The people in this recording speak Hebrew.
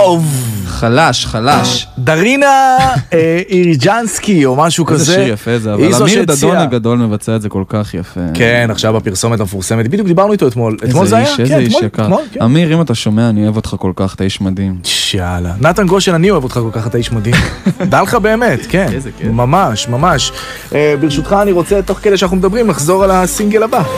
חלש. דרינה איריג'נסקי או משהו כזה. איזה שיר יפה זה, אבל אמיר דדון הגדול מבצע את זה כל כך יפה. כן, עכשיו בפרסומת המפורסמת, בדיוק דיברנו איתו אתמול. אתמול זה היה? איזה איש יקר. אמיר, אם אתה שומע, אני אוהב אותך כל כך, אתה איש מדהים. יאללה. נתן גושן, אני אוהב אותך כל כך, אתה איש מדהים. דע לך באמת, כן. ממש, ממש. ברשותך, אני רוצה, תוך כדי שאנחנו מדברים, לחזור על הסינגל הבא.